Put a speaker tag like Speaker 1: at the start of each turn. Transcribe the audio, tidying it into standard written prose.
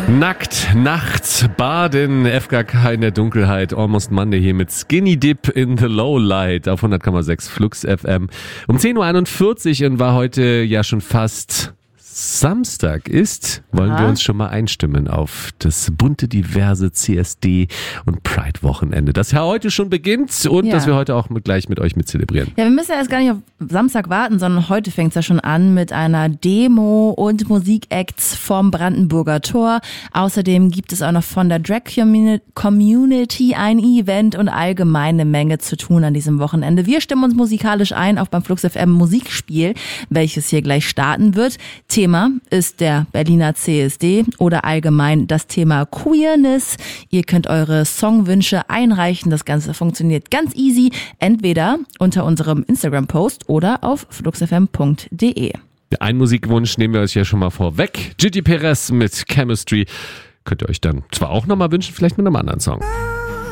Speaker 1: Nackt, nachts, baden, FKK in der Dunkelheit, Almost Monday hier mit Skinny Dip in the Low Light auf 100,6 Flux FM. Um 10.41 Uhr und war heute ja schon fast Samstag ist, wollen wir uns schon mal einstimmen auf das bunte, diverse CSD und Pride-Wochenende, das ja heute schon beginnt und das wir heute auch gleich mit euch mit zelebrieren.
Speaker 2: Ja, wir müssen ja erst gar nicht auf Samstag warten, sondern heute fängt es ja schon an mit einer Demo und Musikacts vom Brandenburger Tor. Außerdem gibt es auch noch von der Drag Community ein Event und allgemein eine Menge zu tun an diesem Wochenende. Wir stimmen uns musikalisch ein, auch beim Flux FM Musikspiel, welches hier gleich starten wird. Thema ist der Berliner CSD oder allgemein das Thema Queerness. Ihr könnt eure Songwünsche einreichen. Das Ganze funktioniert ganz easy, entweder unter unserem Instagram-Post oder auf fluxfm.de.
Speaker 1: Einen Musikwunsch nehmen wir euch ja schon mal vorweg. Gigi Perez mit Chemistry könnt ihr euch dann zwar auch nochmal wünschen, vielleicht mit einem anderen Song.